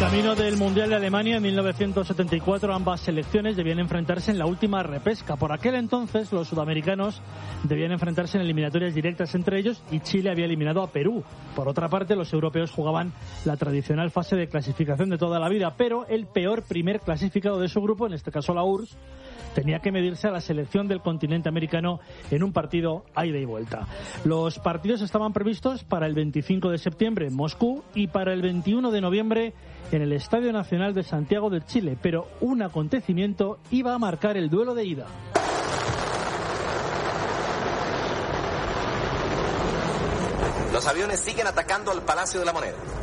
Camino del Mundial de Alemania en 1974, ambas selecciones debían enfrentarse en la última repesca. Por aquel entonces, los sudamericanos debían enfrentarse en eliminatorias directas entre ellos y Chile había eliminado a Perú. Por otra parte, los europeos jugaban la tradicional fase de clasificación de toda la vida, pero el peor primer clasificado de su grupo, en este caso la URSS, tenía que medirse a la selección del continente americano en un partido a ida y vuelta. Los partidos estaban previstos para el 25 de septiembre en Moscú y para el 21 de noviembre en el Estadio Nacional de Santiago de Chile, pero un acontecimiento iba a marcar el duelo de ida. Los aviones siguen atacando al Palacio de la Moneda.